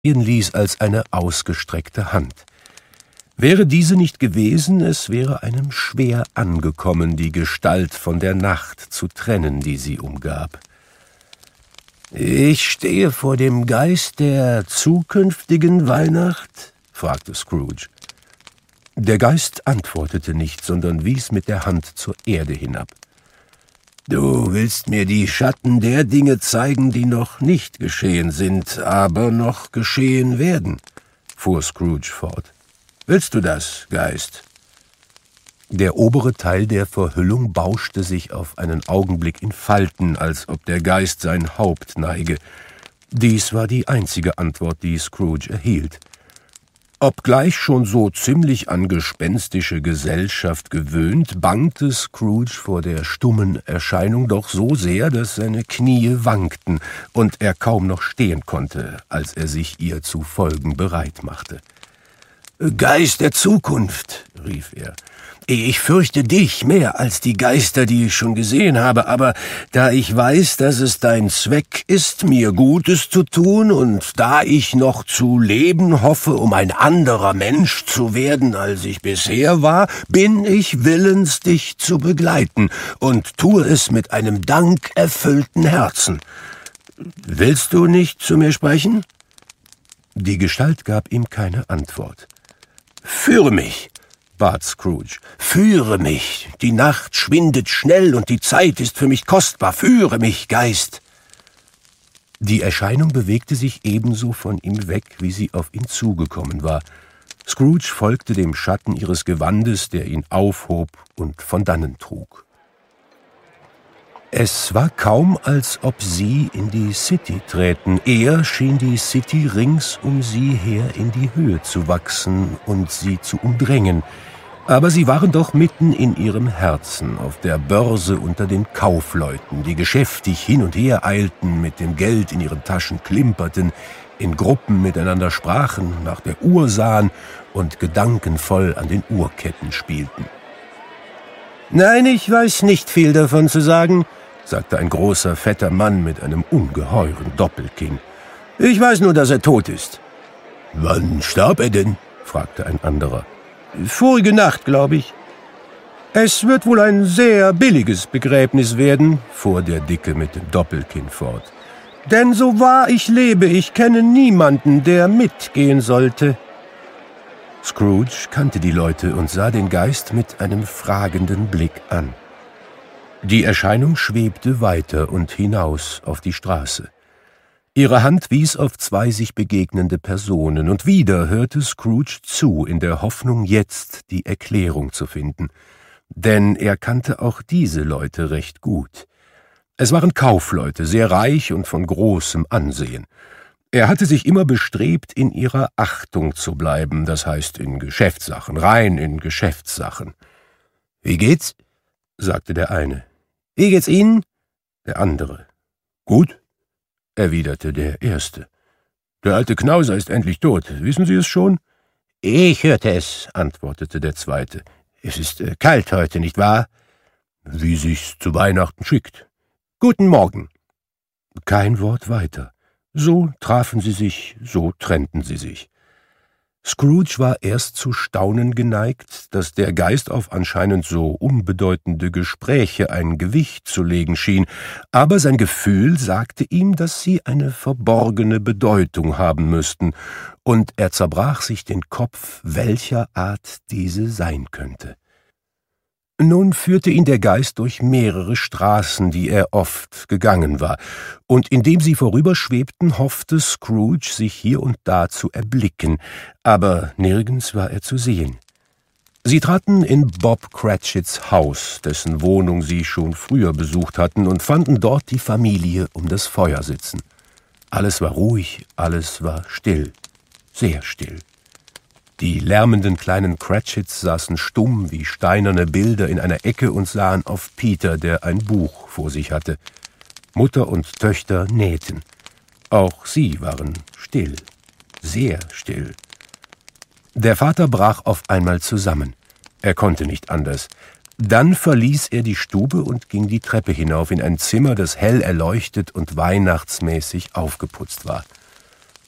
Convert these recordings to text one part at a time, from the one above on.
ließ als eine ausgestreckte Hand. Wäre diese nicht gewesen, es wäre einem schwer angekommen, die Gestalt von der Nacht zu trennen, die sie umgab. »Ich stehe vor dem Geist der zukünftigen Weihnacht?« fragte Scrooge. Der Geist antwortete nicht, sondern wies mit der Hand zur Erde hinab. »Du willst mir die Schatten der Dinge zeigen, die noch nicht geschehen sind, aber noch geschehen werden«, fuhr Scrooge fort. »Willst du das, Geist?« Der obere Teil der Verhüllung bauschte sich auf einen Augenblick in Falten, als ob der Geist sein Haupt neige. Dies war die einzige Antwort, die Scrooge erhielt. Obgleich schon so ziemlich an gespenstische Gesellschaft gewöhnt, bangte Scrooge vor der stummen Erscheinung doch so sehr, dass seine Knie wankten und er kaum noch stehen konnte, als er sich ihr zu folgen bereit machte. »Geist der Zukunft«, rief er, »ich fürchte dich mehr als die Geister, die ich schon gesehen habe, aber da ich weiß, dass es dein Zweck ist, mir Gutes zu tun, und da ich noch zu leben hoffe, um ein anderer Mensch zu werden, als ich bisher war, bin ich willens, dich zu begleiten und tue es mit einem dankerfüllten Herzen. Willst du nicht zu mir sprechen?« Die Gestalt gab ihm keine Antwort. »Führe mich«, bat Scrooge, »führe mich, die Nacht schwindet schnell und die Zeit ist für mich kostbar, führe mich, Geist!« Die Erscheinung bewegte sich ebenso von ihm weg, wie sie auf ihn zugekommen war. Scrooge folgte dem Schatten ihres Gewandes, der ihn aufhob und von dannen trug. Es war kaum, als ob sie in die City träten, eher schien die City rings um sie her in die Höhe zu wachsen und sie zu umdrängen, aber sie waren doch mitten in ihrem Herzen, auf der Börse unter den Kaufleuten, die geschäftig hin und her eilten, mit dem Geld in ihren Taschen klimperten, in Gruppen miteinander sprachen, nach der Uhr sahen und gedankenvoll an den Uhrketten spielten. »Nein, ich weiß nicht viel davon zu sagen«, sagte ein großer, fetter Mann mit einem ungeheuren Doppelkinn. »Ich weiß nur, dass er tot ist.« »Wann starb er denn?« fragte ein anderer. »Vorige Nacht, glaube ich.« »Es wird wohl ein sehr billiges Begräbnis werden«, fuhr der Dicke mit dem Doppelkinn fort. »Denn so wahr ich lebe, ich kenne niemanden, der mitgehen sollte.« Scrooge kannte die Leute und sah den Geist mit einem fragenden Blick an. Die Erscheinung schwebte weiter und hinaus auf die Straße. Ihre Hand wies auf zwei sich begegnende Personen, und wieder hörte Scrooge zu, in der Hoffnung, jetzt die Erklärung zu finden. Denn er kannte auch diese Leute recht gut. Es waren Kaufleute, sehr reich und von großem Ansehen. Er hatte sich immer bestrebt, in ihrer Achtung zu bleiben, das heißt in Geschäftssachen, rein in Geschäftssachen. »Wie geht's?« sagte der eine. »Wie geht's Ihnen?« der andere. »Gut«, erwiderte der erste. »Der alte Knauser ist endlich tot. Wissen Sie es schon?« »Ich hörte es«, antwortete der zweite. »Es ist kalt heute, nicht wahr?« »Wie sich's zu Weihnachten schickt.« »Guten Morgen.« Kein Wort weiter. So trafen sie sich, so trennten sie sich. Scrooge war erst zu staunen geneigt, dass der Geist auf anscheinend so unbedeutende Gespräche ein Gewicht zu legen schien, aber sein Gefühl sagte ihm, dass sie eine verborgene Bedeutung haben müssten, und er zerbrach sich den Kopf, welcher Art diese sein könnte. Nun führte ihn der Geist durch mehrere Straßen, die er oft gegangen war, und indem sie vorüberschwebten, hoffte Scrooge, sich hier und da zu erblicken, aber nirgends war er zu sehen. Sie traten in Bob Cratchits Haus, dessen Wohnung sie schon früher besucht hatten, und fanden dort die Familie um das Feuer sitzen. Alles war ruhig, alles war still, sehr still. Die lärmenden kleinen Cratchits saßen stumm wie steinerne Bilder in einer Ecke und sahen auf Peter, der ein Buch vor sich hatte. Mutter und Töchter nähten. Auch sie waren still, sehr still. Der Vater brach auf einmal zusammen. Er konnte nicht anders. Dann verließ er die Stube und ging die Treppe hinauf in ein Zimmer, das hell erleuchtet und weihnachtsmäßig aufgeputzt war.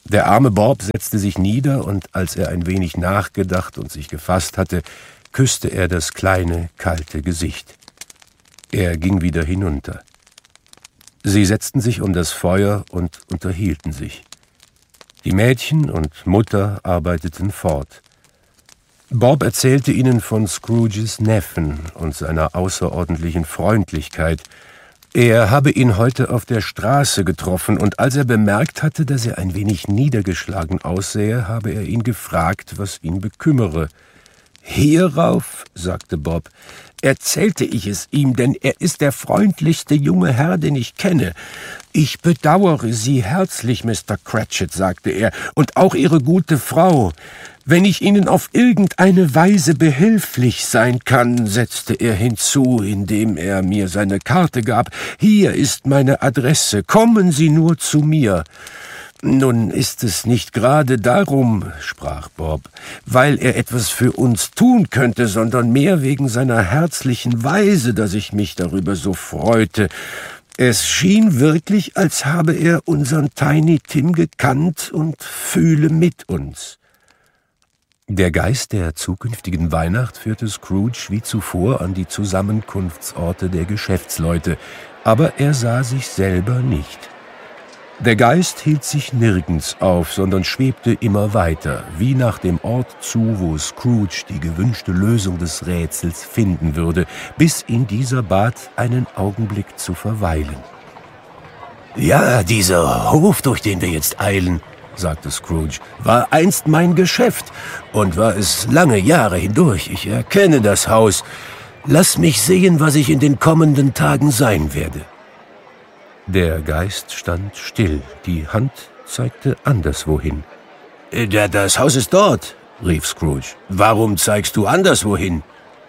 Der arme Bob setzte sich nieder, und als er ein wenig nachgedacht und sich gefasst hatte, küsste er das kleine, kalte Gesicht. Er ging wieder hinunter. Sie setzten sich um das Feuer und unterhielten sich. Die Mädchen und Mutter arbeiteten fort. Bob erzählte ihnen von Scrooges Neffen und seiner außerordentlichen Freundlichkeit. Er habe ihn heute auf der Straße getroffen, und als er bemerkt hatte, dass er ein wenig niedergeschlagen aussähe, habe er ihn gefragt, was ihn bekümmere. »Hierauf«, sagte Bob, »erzählte ich es ihm, denn er ist der freundlichste junge Herr, den ich kenne. »Ich bedauere Sie herzlich, Mr. Cratchit«, sagte er, »und auch Ihre gute Frau. Wenn ich Ihnen auf irgendeine Weise behilflich sein kann«, setzte er hinzu, indem er mir seine Karte gab, »hier ist meine Adresse. Kommen Sie nur zu mir.« »Nun ist es nicht gerade darum«, sprach Bob, »weil er etwas für uns tun könnte, sondern mehr wegen seiner herzlichen Weise, dass ich mich darüber so freute. Es schien wirklich, als habe er unseren Tiny Tim gekannt und fühle mit uns.« Der Geist der zukünftigen Weihnacht führte Scrooge wie zuvor an die Zusammenkunftsorte der Geschäftsleute, aber er sah sich selber nicht. Der Geist hielt sich nirgends auf, sondern schwebte immer weiter, wie nach dem Ort zu, wo Scrooge die gewünschte Lösung des Rätsels finden würde, bis ihn dieser bat, einen Augenblick zu verweilen. »Ja, dieser Hof, durch den wir jetzt eilen«, sagte Scrooge, »war einst mein Geschäft und war es lange Jahre hindurch. Ich erkenne das Haus. Lass mich sehen, was ich in den kommenden Tagen sein werde.« Der Geist stand still, die Hand zeigte anderswohin. »Das Haus ist dort«, rief Scrooge. »Warum zeigst du anderswohin?«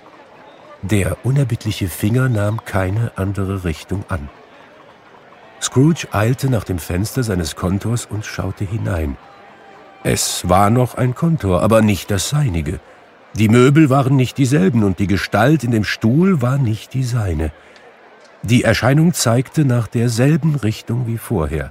Der unerbittliche Finger nahm keine andere Richtung an. Scrooge eilte nach dem Fenster seines Kontors und schaute hinein. Es war noch ein Kontor, aber nicht das seinige. Die Möbel waren nicht dieselben und die Gestalt in dem Stuhl war nicht die seine. Die Erscheinung zeigte nach derselben Richtung wie vorher.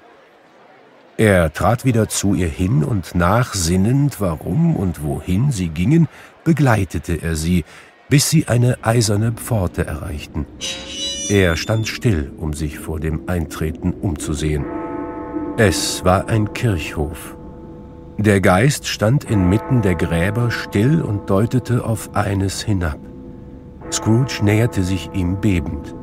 Er trat wieder zu ihr hin und nachsinnend, warum und wohin sie gingen, begleitete er sie, bis sie eine eiserne Pforte erreichten. Er stand still, um sich vor dem Eintreten umzusehen. Es war ein Kirchhof. Der Geist stand inmitten der Gräber still und deutete auf eines hinab. Scrooge näherte sich ihm bebend.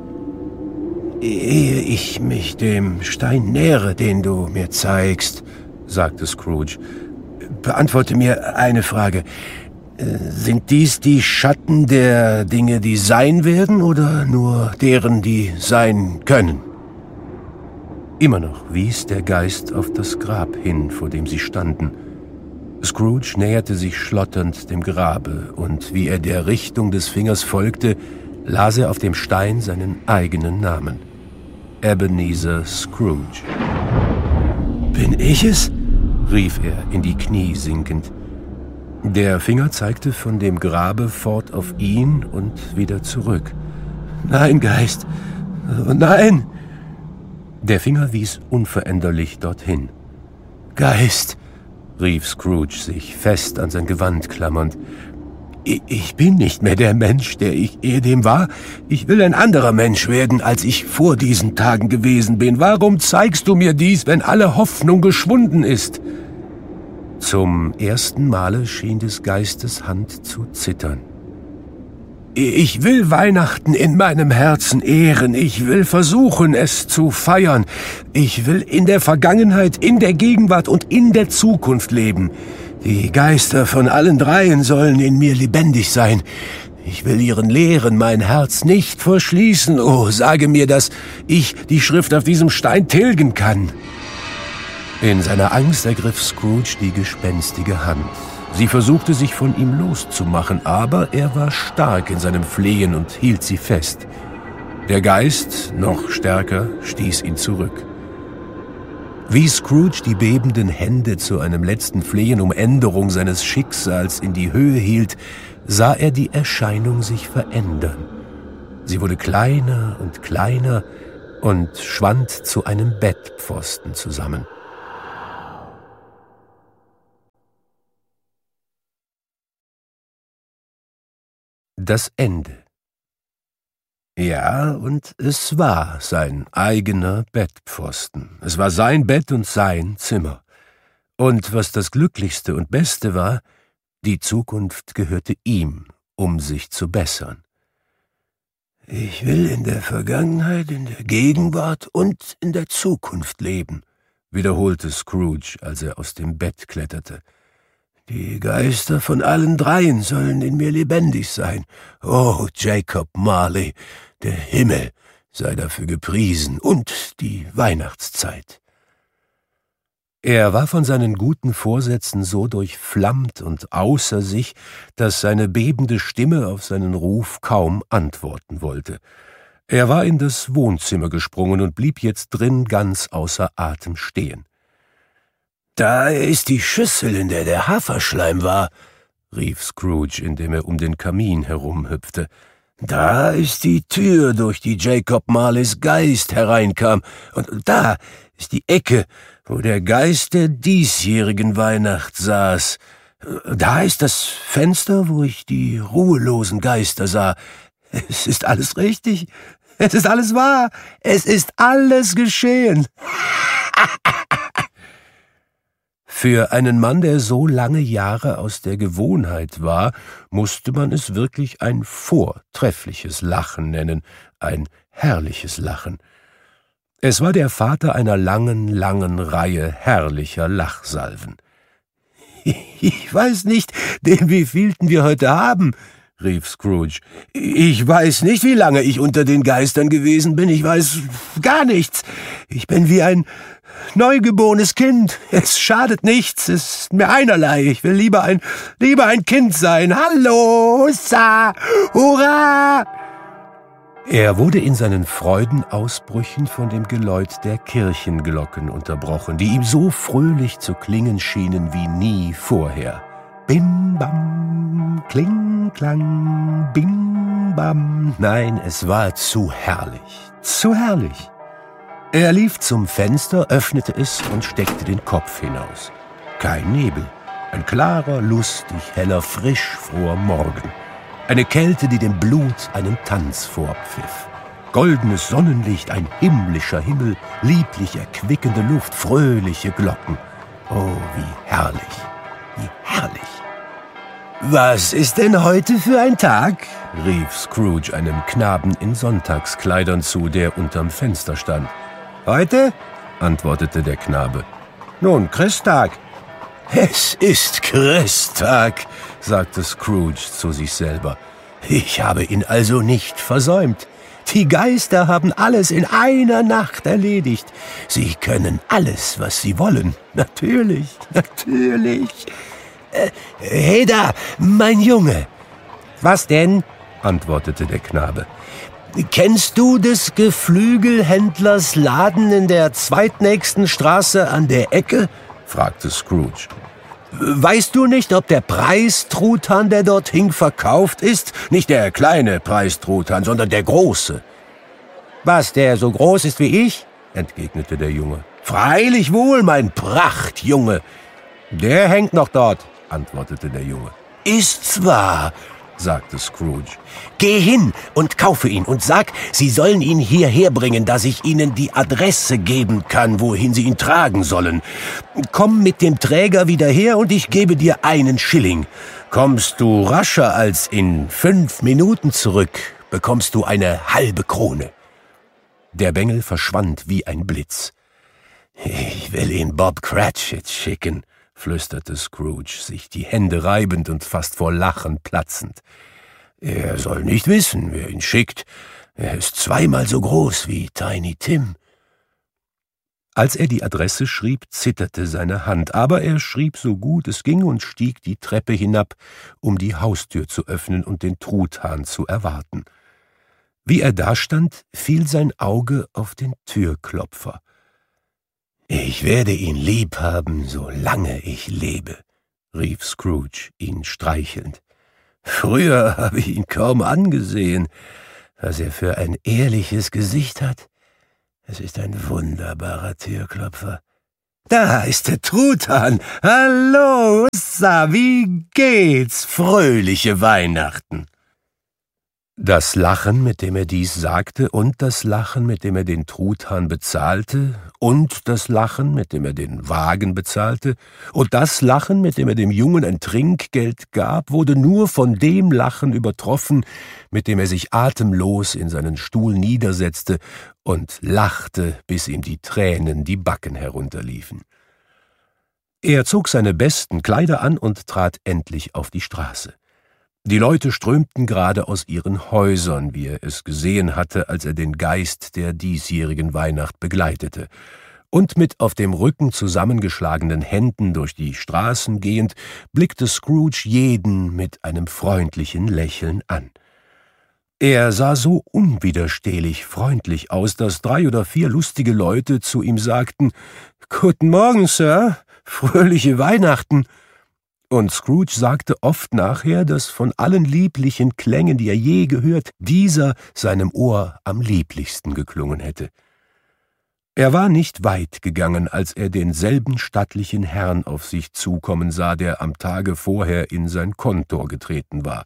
»Ehe ich mich dem Stein nähere, den du mir zeigst«, sagte Scrooge, »beantworte mir eine Frage. Sind dies die Schatten der Dinge, die sein werden, oder nur deren, die sein können?« Immer noch wies der Geist auf das Grab hin, vor dem sie standen. Scrooge näherte sich schlotternd dem Grabe, und wie er der Richtung des Fingers folgte, las er auf dem Stein seinen eigenen Namen. Ebenezer Scrooge. »Bin ich es?« rief er, in die Knie sinkend. Der Finger zeigte von dem Grabe fort auf ihn und wieder zurück. »Nein, Geist, nein!« Der Finger wies unveränderlich dorthin. »Geist«, rief Scrooge sich, fest an sein Gewand klammernd, »ich bin nicht mehr der Mensch, der ich ehedem war. Ich will ein anderer Mensch werden, als ich vor diesen Tagen gewesen bin. Warum zeigst du mir dies, wenn alle Hoffnung geschwunden ist?« Zum ersten Male schien des Geistes Hand zu zittern. »Ich will Weihnachten in meinem Herzen ehren. Ich will versuchen, es zu feiern. Ich will in der Vergangenheit, in der Gegenwart und in der Zukunft leben. Die Geister von allen dreien sollen in mir lebendig sein. Ich will ihren Lehren mein Herz nicht verschließen. Oh, sage mir, dass ich die Schrift auf diesem Stein tilgen kann.« In seiner Angst ergriff Scrooge die gespenstige Hand. Sie versuchte, sich von ihm loszumachen, aber er war stark in seinem Flehen und hielt sie fest. Der Geist, noch stärker, stieß ihn zurück. Wie Scrooge die bebenden Hände zu einem letzten Flehen um Änderung seines Schicksals in die Höhe hielt, sah er die Erscheinung sich verändern. Sie wurde kleiner und schwand zu einem Bettpfosten zusammen. Das Ende. Ja, und es war sein eigener Bettpfosten. Es war sein Bett und sein Zimmer. Und was das Glücklichste und Beste war, die Zukunft gehörte ihm, um sich zu bessern. »Ich will in der Vergangenheit, in der Gegenwart und in der Zukunft leben«, wiederholte Scrooge, als er aus dem Bett kletterte. »Die Geister von allen dreien sollen in mir lebendig sein. Oh, Jacob Marley, der Himmel sei dafür gepriesen und die Weihnachtszeit.« Er war von seinen guten Vorsätzen so durchflammt und außer sich, dass seine bebende Stimme auf seinen Ruf kaum antworten wollte. Er war in das Wohnzimmer gesprungen und blieb jetzt drin ganz außer Atem stehen. »Da ist die Schüssel, in der der Haferschleim war«, rief Scrooge, indem er um den Kamin herumhüpfte. »Da ist die Tür, durch die Jacob Marleys Geist hereinkam, und da ist die Ecke, wo der Geist der diesjährigen Weihnacht saß. Da ist das Fenster, wo ich die ruhelosen Geister sah. Es ist alles richtig, es ist alles wahr, es ist alles geschehen.« Für einen Mann, der so lange Jahre aus der Gewohnheit war, musste man es wirklich ein vortreffliches Lachen nennen, ein herrliches Lachen. Es war der Vater einer langen, langen Reihe herrlicher Lachsalven. »Ich weiß nicht, den wievielten wir heute haben«, rief Scrooge. »Ich weiß nicht, wie lange ich unter den Geistern gewesen bin. Ich weiß gar nichts. Ich bin wie ein neugeborenes Kind. Es schadet nichts, es ist mir einerlei. Ich will lieber ein Kind sein. Hallo, Hussa, Hurra!« Er wurde in seinen Freudenausbrüchen von dem Geläut der Kirchenglocken unterbrochen, die ihm so fröhlich zu klingen schienen wie nie vorher. Bim, bam, kling, klang, bim, bam. Nein, es war zu herrlich, zu herrlich. Er lief zum Fenster, öffnete es und steckte den Kopf hinaus. Kein Nebel, ein klarer, lustig, heller, frisch froher Morgen. Eine Kälte, die dem Blut einen Tanz vorpfiff. Goldenes Sonnenlicht, ein himmlischer Himmel, lieblich erquickende Luft, fröhliche Glocken. Oh, wie herrlich, wie herrlich. »Was ist denn heute für ein Tag?« rief Scrooge einem Knaben in Sonntagskleidern zu, der unterm Fenster stand. »Heute?« antwortete der Knabe. »Nun, Christtag.« »Es ist Christtag«, sagte Scrooge zu sich selber. »Ich habe ihn also nicht versäumt. Die Geister haben alles in einer Nacht erledigt. Sie können alles, was sie wollen. Natürlich, natürlich. Hey da, mein Junge!« »Was denn?« antwortete der Knabe. »Kennst du des Geflügelhändlers Laden in der zweitnächsten Straße an der Ecke?« fragte Scrooge. »Weißt du nicht, ob der Preistruthahn, der dort hing, verkauft ist? Nicht der kleine Preistruthahn, sondern der große.« »Was, der so groß ist wie ich?« entgegnete der Junge. »Freilich wohl, mein Prachtjunge.« »Der hängt noch dort«, antwortete der Junge. »Ist's wahr?«, sagte Scrooge. »Geh hin und kaufe ihn und sag, Sie sollen ihn hierher bringen, dass ich Ihnen die Adresse geben kann, wohin Sie ihn tragen sollen. Komm mit dem Träger wieder her und ich gebe dir 1 Schilling. Kommst du rascher als in 5 Minuten zurück, bekommst du eine halbe Krone.« Der Bengel verschwand wie ein Blitz. »Ich will ihn Bob Cratchit schicken«, flüsterte Scrooge, sich die Hände reibend und fast vor Lachen platzend. »Er soll nicht wissen, wer ihn schickt. Er ist 2-mal so groß wie Tiny Tim.« Als er die Adresse schrieb, zitterte seine Hand, aber er schrieb so gut es ging und stieg die Treppe hinab, um die Haustür zu öffnen und den Truthahn zu erwarten. Wie er dastand, fiel sein Auge auf den Türklopfer. »Ich werde ihn lieb haben, solange ich lebe«, rief Scrooge, ihn streichelnd. »Früher habe ich ihn kaum angesehen. Was er für ein ehrliches Gesicht hat. Es ist ein wunderbarer Türklopfer. Da ist der Truthahn. Hallo, Hussa, wie geht's? Fröhliche Weihnachten.« Das Lachen, mit dem er dies sagte, und das Lachen, mit dem er den Truthahn bezahlte, und das Lachen, mit dem er den Wagen bezahlte, und das Lachen, mit dem er dem Jungen ein Trinkgeld gab, wurde nur von dem Lachen übertroffen, mit dem er sich atemlos in seinen Stuhl niedersetzte und lachte, bis ihm die Tränen die Backen herunterliefen. Er zog seine besten Kleider an und trat endlich auf die Straße. Die Leute strömten gerade aus ihren Häusern, wie er es gesehen hatte, als er den Geist der diesjährigen Weihnacht begleitete. Und mit auf dem Rücken zusammengeschlagenen Händen durch die Straßen gehend, blickte Scrooge jeden mit einem freundlichen Lächeln an. Er sah so unwiderstehlich freundlich aus, dass 3 oder 4 lustige Leute zu ihm sagten: »Guten Morgen, Sir, fröhliche Weihnachten!« Und Scrooge sagte oft nachher, dass von allen lieblichen Klängen, die er je gehört, dieser seinem Ohr am lieblichsten geklungen hätte. Er war nicht weit gegangen, als er denselben stattlichen Herrn auf sich zukommen sah, der am Tage vorher in sein Kontor getreten war.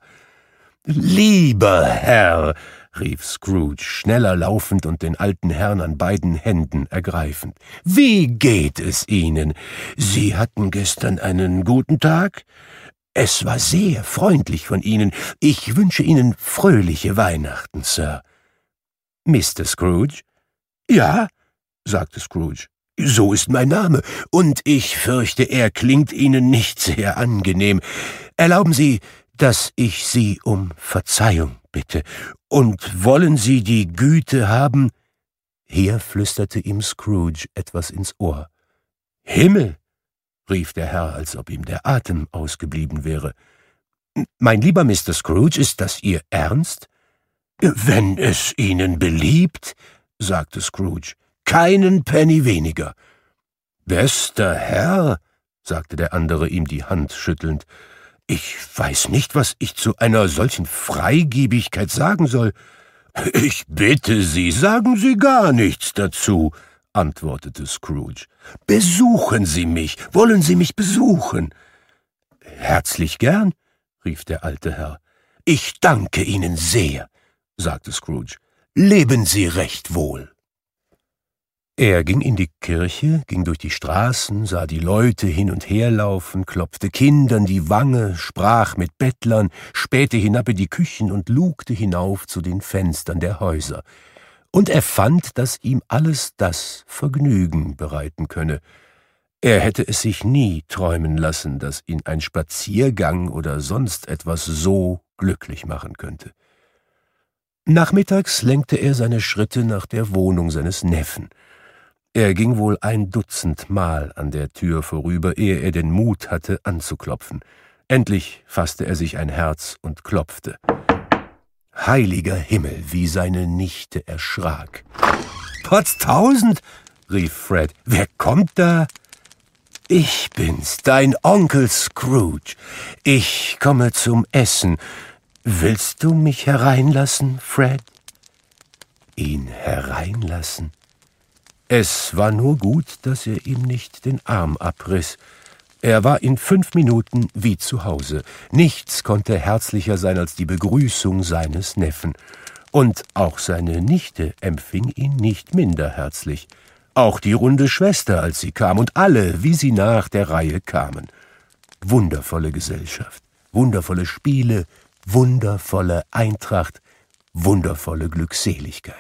»Lieber Herr«, rief Scrooge, schneller laufend und den alten Herrn an beiden Händen ergreifend, »wie geht es Ihnen? Sie hatten gestern einen guten Tag? Es war sehr freundlich von Ihnen. Ich wünsche Ihnen fröhliche Weihnachten, Sir.« »Mr. Scrooge?« »Ja«, sagte Scrooge, »so ist mein Name, und ich fürchte, er klingt Ihnen nicht sehr angenehm. Erlauben Sie, dass ich Sie um Verzeihung bitte, und wollen Sie die Güte haben...« Hier flüsterte ihm Scrooge etwas ins Ohr. »Himmel«, rief der Herr, als ob ihm der Atem ausgeblieben wäre. »Mein lieber Mr. Scrooge, ist das Ihr Ernst?« »Wenn es Ihnen beliebt«, sagte Scrooge, »keinen Penny weniger.« »Bester Herr«, sagte der andere ihm die Hand schüttelnd, »ich weiß nicht, was ich zu einer solchen Freigebigkeit sagen soll.« »Ich bitte Sie, sagen Sie gar nichts dazu«, antwortete Scrooge. »Besuchen Sie mich, wollen Sie mich besuchen?« »Herzlich gern«, rief der alte Herr. »Ich danke Ihnen sehr«, sagte Scrooge. »Leben Sie recht wohl.« Er ging in die Kirche, ging durch die Straßen, sah die Leute hin und her laufen, klopfte Kindern die Wange, sprach mit Bettlern, spähte hinab in die Küchen und lugte hinauf zu den Fenstern der Häuser. Und er fand, dass ihm alles das Vergnügen bereiten könne. Er hätte es sich nie träumen lassen, dass ihn ein Spaziergang oder sonst etwas so glücklich machen könnte. Nachmittags lenkte er seine Schritte nach der Wohnung seines Neffen. Er ging wohl 1 Dutzend Mal an der Tür vorüber, ehe er den Mut hatte, anzuklopfen. Endlich fasste er sich ein Herz und klopfte. Heiliger Himmel, wie seine Nichte erschrak. »Potztausend«, rief Fred, »wer kommt da?« »Ich bin's, dein Onkel Scrooge. Ich komme zum Essen. Willst du mich hereinlassen, Fred?« Ihn hereinlassen? Es war nur gut, dass er ihm nicht den Arm abriss. Er war in 5 Minuten wie zu Hause. Nichts konnte herzlicher sein als die Begrüßung seines Neffen. Und auch seine Nichte empfing ihn nicht minder herzlich. Auch die runde Schwester, als sie kam, und alle, wie sie nach der Reihe kamen. Wundervolle Gesellschaft, wundervolle Spiele, wundervolle Eintracht, wundervolle Glückseligkeit.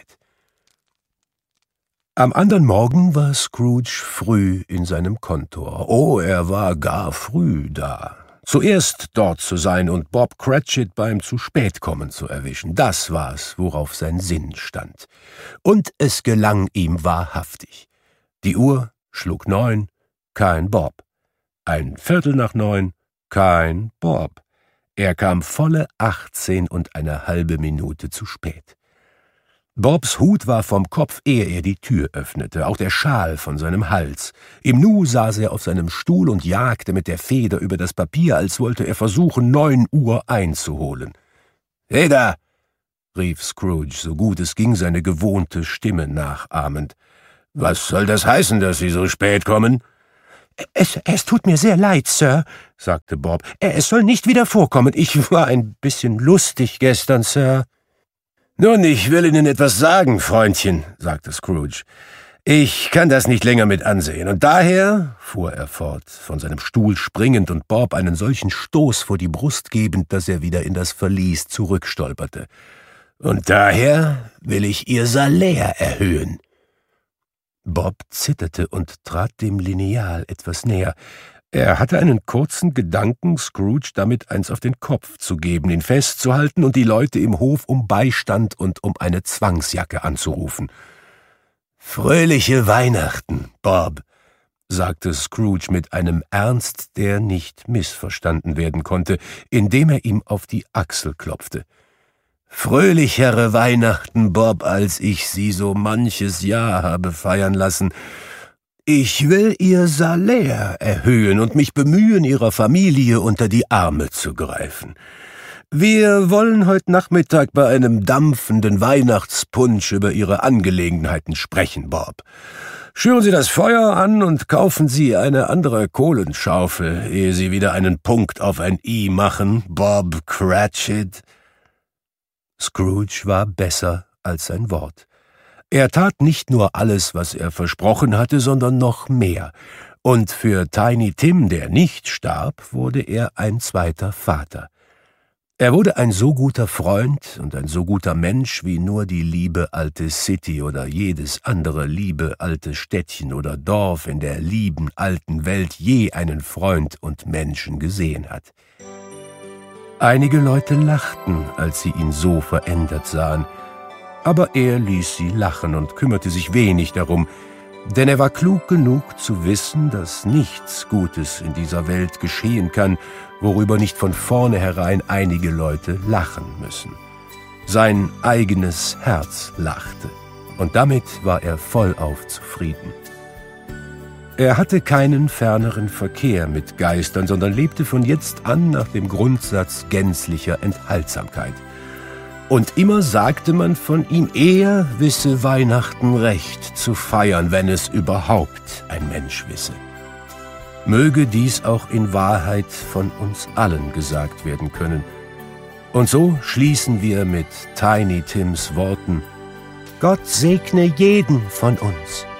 Am andern Morgen war Scrooge früh in seinem Kontor. Oh, er war gar früh da. Zuerst dort zu sein und Bob Cratchit beim Zu-spät-Kommen zu erwischen, das war's, worauf sein Sinn stand. Und es gelang ihm wahrhaftig. Die Uhr schlug 9, kein Bob. 9:15, kein Bob. Er kam volle 18,5 Minuten zu spät. Bobs Hut war vom Kopf, ehe er die Tür öffnete, auch der Schal von seinem Hals. Im Nu saß er auf seinem Stuhl und jagte mit der Feder über das Papier, als wollte er versuchen, 9 Uhr einzuholen. »Hey da«, rief Scrooge, so gut es ging, seine gewohnte Stimme nachahmend. »Was soll das heißen, dass Sie so spät kommen?« »Es tut mir sehr leid, Sir«, sagte Bob. »Es soll nicht wieder vorkommen. Ich war ein bisschen lustig gestern, Sir.« »Nun, ich will Ihnen etwas sagen, Freundchen«, sagte Scrooge. »Ich kann das nicht länger mit ansehen, und daher«, fuhr er fort, von seinem Stuhl springend und Bob einen solchen Stoß vor die Brust gebend, dass er wieder in das Verlies zurückstolperte, »und daher will ich Ihr Salär erhöhen.« Bob zitterte und trat dem Lineal etwas näher. Er hatte einen kurzen Gedanken, Scrooge damit eins auf den Kopf zu geben, ihn festzuhalten und die Leute im Hof um Beistand und um eine Zwangsjacke anzurufen. »Fröhliche Weihnachten, Bob«, sagte Scrooge mit einem Ernst, der nicht missverstanden werden konnte, indem er ihm auf die Achsel klopfte. »Fröhlichere Weihnachten, Bob, als ich sie so manches Jahr habe feiern lassen. Ich will Ihr Salär erhöhen und mich bemühen, Ihrer Familie unter die Arme zu greifen. Wir wollen heute Nachmittag bei einem dampfenden Weihnachtspunsch über Ihre Angelegenheiten sprechen, Bob. Schüren Sie das Feuer an und kaufen Sie eine andere Kohlenschaufel, ehe Sie wieder einen Punkt auf ein I machen, Bob Cratchit.« Scrooge war besser als sein Wort. Er tat nicht nur alles, was er versprochen hatte, sondern noch mehr. Und für Tiny Tim, der nicht starb, wurde er ein zweiter Vater. Er wurde ein so guter Freund und ein so guter Mensch, wie nur die liebe alte City oder jedes andere liebe alte Städtchen oder Dorf in der lieben alten Welt je einen Freund und Menschen gesehen hat. Einige Leute lachten, als sie ihn so verändert sahen, aber er ließ sie lachen und kümmerte sich wenig darum, denn er war klug genug zu wissen, dass nichts Gutes in dieser Welt geschehen kann, worüber nicht von vornherein einige Leute lachen müssen. Sein eigenes Herz lachte, und damit war er vollauf zufrieden. Er hatte keinen ferneren Verkehr mit Geistern, sondern lebte von jetzt an nach dem Grundsatz gänzlicher Enthaltsamkeit. Und immer sagte man von ihm, er wisse Weihnachten recht zu feiern, wenn es überhaupt ein Mensch wisse. Möge dies auch in Wahrheit von uns allen gesagt werden können. Und so schließen wir mit Tiny Tims Worten: Gott segne jeden von uns.